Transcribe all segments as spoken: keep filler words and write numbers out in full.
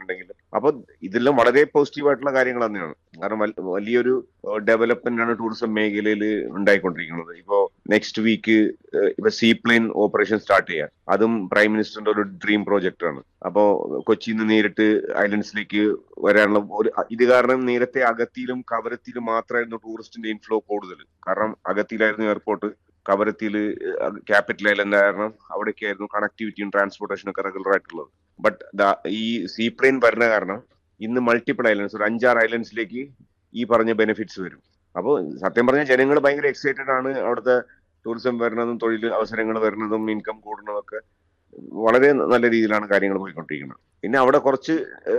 ഉണ്ടെങ്കിൽ. അപ്പൊ ഇതെല്ലാം വളരെ പോസിറ്റീവ് ആയിട്ടുള്ള കാര്യങ്ങൾ തന്നെയാണ്. കാരണം വലിയൊരു ഡെവലപ്മെന്റ് ആണ് ടൂറിസം മേഖലയിൽ ഉണ്ടായിക്കൊണ്ടിരിക്കുന്നത്. ഇപ്പോ നെക്സ്റ്റ് വീക്ക് ഇപ്പൊ സീ പ്ലെയിൻ ഓപ്പറേഷൻ സ്റ്റാർട്ട് ചെയ്യാം. അതും പ്രൈം മിനിസ്റ്ററിന്റെ ഒരു ഡ്രീം പ്രോജക്റ്റ് ആണ്. അപ്പോ കൊച്ചിയിൽ നിന്ന് നേരിട്ട് ഐലൻഡ്സിലേക്ക് വരാനുള്ള ഒരു ഇത് കാരണം നേരത്തെ അഗത്തിയിലും കവരത്തിയിലും മാത്രമായിരുന്നു ടൂറിസ്റ്റിന്റെ ഇൻഫ്ലോ കൂടുതൽ. കാരണം അഗത്തിയിലായിരുന്നു എയർപോർട്ട്, കവരത്തിയില് ക്യാപിറ്റൽ ഐലൻഡ് കാരണം അവിടേക്കായിരുന്നു കണക്ടിവിറ്റിയും ട്രാൻസ്പോർട്ടേഷനും ഒക്കെ റെഗുലർ ആയിട്ടുള്ളത്. ബട്ട് ഈ സീ പ്ലെയിൻ വരുന്ന കാരണം ഇന്ന് മൾട്ടിപ്പിൾ ഐലൻഡ്സ്, ഒരു അഞ്ചാറ് ഐലൻഡ്സിലേക്ക് ഈ പറഞ്ഞ ബെനിഫിറ്റ്സ് വരും. അപ്പോൾ സത്യം പറഞ്ഞാൽ ജനങ്ങൾ ഭയങ്കര എക്സൈറ്റഡ് ആണ്. അവിടുത്തെ ടൂറിസം വരുന്നതും തൊഴിൽ അവസരങ്ങൾ വരുന്നതും ഇൻകം കൂടുന്നതും ഒക്കെ വളരെ നല്ല രീതിയിലാണ് കാര്യങ്ങൾ പോയിക്കൊണ്ടിരിക്കുന്നത്. പിന്നെ അവിടെ കുറച്ച്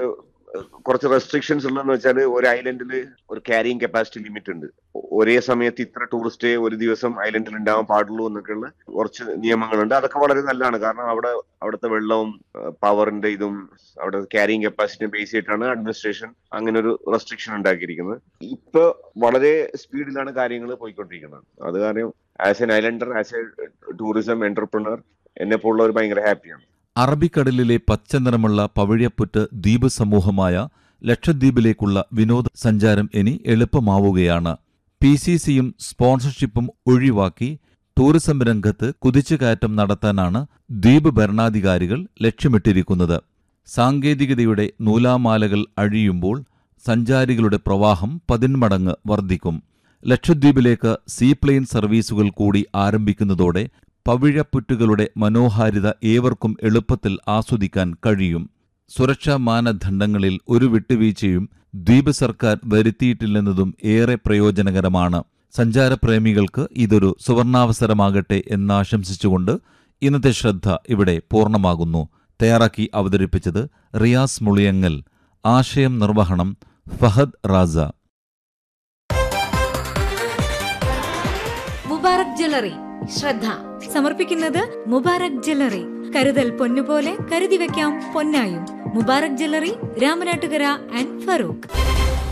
കുറച്ച് റെസ്ട്രിക്ഷൻസ് ഉള്ളതെന്ന് വെച്ചാൽ ഒരു ഐലൻഡിൽ ഒരു ക്യാരിയിങ് കപ്പാസിറ്റി ലിമിറ്റ് ഉണ്ട്. ഒരേ സമയത്ത് ഇത്ര ടൂറിസ്റ്റേ ഒരു ദിവസം ഐലൻഡിൽ ഉണ്ടാവാൻ പാടുള്ളൂ എന്നൊക്കെയുള്ള കുറച്ച് നിയമങ്ങളുണ്ട്. അതൊക്കെ വളരെ നല്ലതാണ്. കാരണം അവിടെ അവിടുത്തെ വെള്ളവും പവറിന്റെ ഇതും അവിടെ ക്യാരിയിങ് കപ്പാസിറ്റി ബേസ് ചെയ്തിട്ടാണ് അഡ്മിനിസ്ട്രേഷൻ അങ്ങനെ ഒരു റെസ്ട്രിക്ഷൻ ഉണ്ടാക്കിയിരിക്കുന്നത്. ഇപ്പൊ വളരെ സ്പീഡിലാണ് കാര്യങ്ങൾ പോയിക്കൊണ്ടിരിക്കുന്നത്. അത് കാരണം as an islander, as A tourism entrepreneur എന്നെ പോലുള്ളവർ ഭയങ്കര ഹാപ്പിയാണ്. അറബിക്കടലിലെ പച്ചനിറമുള്ള പവിഴപ്പുറ്റ് ദ്വീപ് സമൂഹമായ ലക്ഷദ്വീപിലേക്കുള്ള വിനോദ സഞ്ചാരം ഇനി എളുപ്പമാവുകയാണ്. പി സി സിയും സ്പോൺസർഷിപ്പും ഒഴിവാക്കി ടൂറിസം രംഗത്ത് കുതിച്ചുകയറ്റം നടത്താനാണ് ദ്വീപ് ഭരണാധികാരികൾ ലക്ഷ്യമിട്ടിരിക്കുന്നത്. സാങ്കേതികതയുടെ നൂലാമാലകൾ അഴിയുമ്പോൾ സഞ്ചാരികളുടെ പ്രവാഹം പതിന്മടങ്ങ് വർദ്ധിക്കും. ലക്ഷദ്വീപിലേക്ക് സീപ്ലെയിൻ സർവീസുകൾ കൂടി ആരംഭിക്കുന്നതോടെ പവിഴപ്പുറ്റുകളുടെ മനോഹാരിത ഏവർക്കും എളുപ്പത്തിൽ ആസ്വദിക്കാൻ കഴിയും. സുരക്ഷാ മാനദണ്ഡങ്ങളിൽ ഒരു വിട്ടുവീഴ്ചയും ദ്വീപ് സർക്കാർ വരുത്തിയിട്ടില്ലെന്നതും ഏറെ പ്രയോജനകരമാണ്. സഞ്ചാരപ്രേമികൾക്ക് ഇതൊരു സുവർണാവസരമാകട്ടെ എന്നാശംസിച്ചുകൊണ്ട് ഇന്നത്തെ ശ്രദ്ധ ഇവിടെ പൂർണ്ണമാകുന്നു. തയ്യാറാക്കി അവതരിപ്പിച്ചത് റിയാസ് മുളിയങ്ങൽ. ആശയം നിർവഹണം ഫഹദ് റാസ. മുബാറക് ജ്വല്ലറി ശ്രദ്ധ സമർപ്പിക്കുന്നത് മുബാറക് ജ്വല്ലറി. കരുതൽ പൊന്നുപോലെ കരുതി വെക്കാം പൊന്നായും. Mubarak jewellery, Ramanattukara and Farooq.